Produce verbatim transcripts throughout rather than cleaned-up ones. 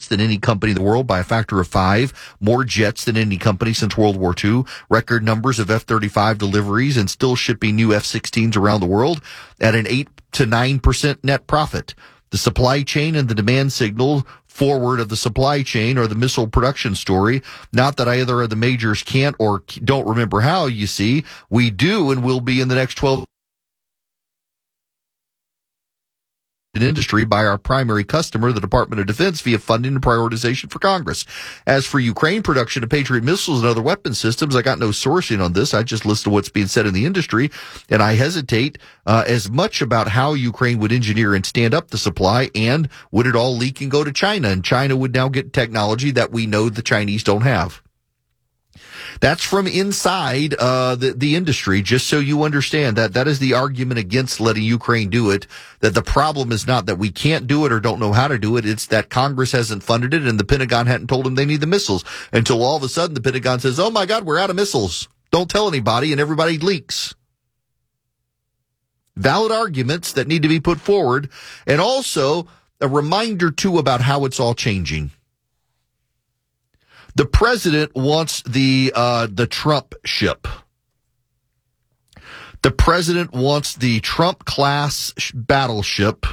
jets than any company in the world by a factor of five, more jets than any company since World War Two, record numbers of F thirty-five deliveries, and still shipping new F sixteens around the world at an eight to nine percent net profit. The supply chain and the demand signal forward of the supply chain or the missile production story. Not that either of the majors can't or don't remember how, you see. We do and will be in the next twelve industry by our primary customer, the Department of Defense, via funding and prioritization for Congress. As for Ukraine production of Patriot missiles and other weapon systems, I got no sourcing on this. I just listen to what's being said in the industry, and I hesitate uh, as much about how Ukraine would engineer and stand up the supply, and would it all leak and go to China, and China would now get technology that we know the Chinese don't have. That's from inside uh, the, the industry, just so you understand that that is the argument against letting Ukraine do it, that the problem is not that we can't do it or don't know how to do it. It's that Congress hasn't funded it and the Pentagon hadn't told them they need the missiles until all of a sudden the Pentagon says, oh, my God, we're out of missiles. Don't tell anybody, and everybody leaks. Valid arguments that need to be put forward, and also a reminder, too, about how it's all changing. The president wants the uh, the Trump ship. The president wants the Trump-class battleship.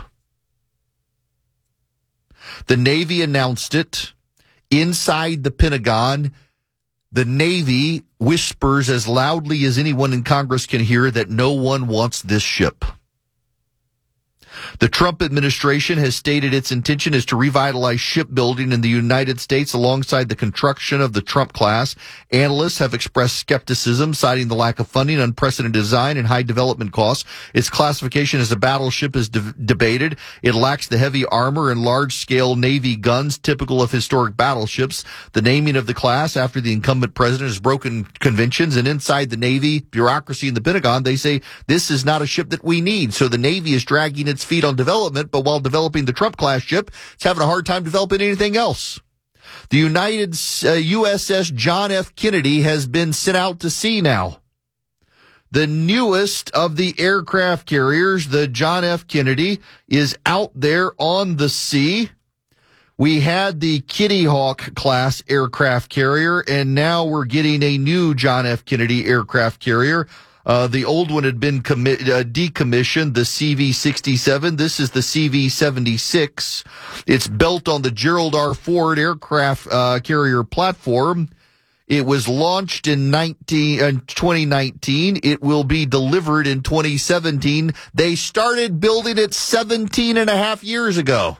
The Navy announced it. Inside the Pentagon, the Navy whispers as loudly as anyone in Congress can hear that no one wants this ship. The Trump administration has stated its intention is to revitalize shipbuilding in the United States alongside the construction of the Trump class. Analysts have expressed skepticism, citing the lack of funding, unprecedented design, and high development costs. Its classification as a battleship is de- debated. It lacks the heavy armor and large-scale Navy guns typical of historic battleships. The naming of the class after the incumbent president has broken conventions, and inside the Navy bureaucracy in the Pentagon, they say this is not a ship that we need. So the Navy is dragging its feet on development, but while developing the Trump-class ship, it's having a hard time developing anything else. The United uh, U S S John F. Kennedy has been sent out to sea now. The newest of the aircraft carriers, the John F. Kennedy, is out there on the sea. We had the Kitty Hawk class aircraft carrier, and now we're getting a new John F. Kennedy aircraft carrier. Uh, the old one had been commi- uh, decommissioned, the C V sixty-seven. This is the C V seventy-six. It's built on the Gerald R. Ford aircraft uh, carrier platform. It was launched in nineteen, uh, twenty nineteen. It will be delivered in twenty seventeen. They started building it seventeen and a half years ago.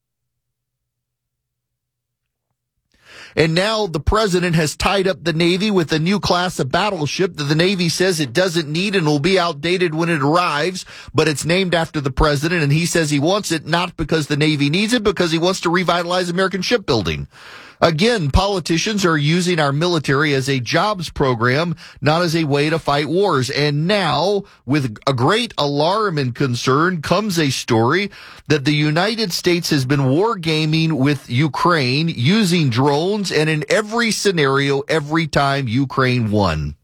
And now the president has tied up the Navy with a new class of battleship that the Navy says it doesn't need and will be outdated when it arrives, but it's named after the president, and he says he wants it not because the Navy needs it, because he wants to revitalize American shipbuilding. Again, politicians are using our military as a jobs program, not as a way to fight wars. And now, with a great alarm and concern, comes a story that the United States has been wargaming with Ukraine using drones, and in every scenario, every time Ukraine won.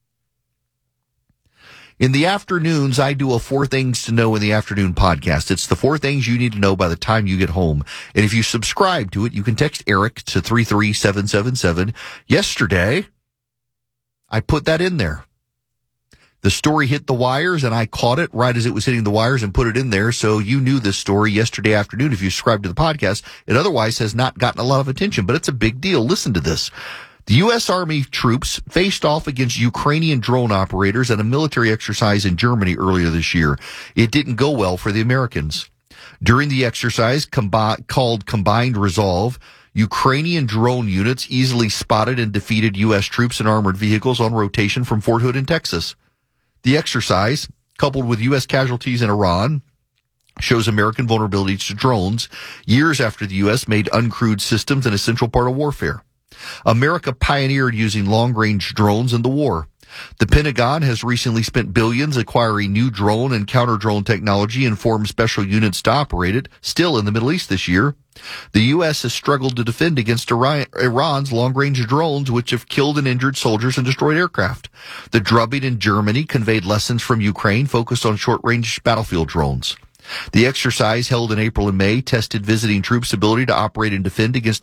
In the afternoons, I do a Four Things to Know in the Afternoon podcast. It's the four things you need to know by the time you get home. And if you subscribe to it, you can text Eric to three three seven seven seven. Yesterday, I put that in there. The story hit the wires, and I caught it right as it was hitting the wires and put it in there. So you knew this story yesterday afternoon if you subscribed to the podcast. It otherwise has not gotten a lot of attention, but it's a big deal. Listen to this. The U S. Army troops faced off against Ukrainian drone operators at a military exercise in Germany earlier this year. It didn't go well for the Americans. During the exercise combi- called Combined Resolve, Ukrainian drone units easily spotted and defeated U S troops and armored vehicles on rotation from Fort Hood in Texas. The exercise, coupled with U S casualties in Iran, shows American vulnerabilities to drones years after the U S made uncrewed systems an essential part of warfare. America pioneered using long-range drones in the war. The Pentagon has recently spent billions acquiring new drone and counter-drone technology and formed special units to operate it, still in the Middle East this year. The U S has struggled to defend against Iran's long-range drones, which have killed and injured soldiers and destroyed aircraft. The drubbing in Germany conveyed lessons from Ukraine focused on short-range battlefield drones. The exercise held in April and May tested visiting troops' ability to operate and defend against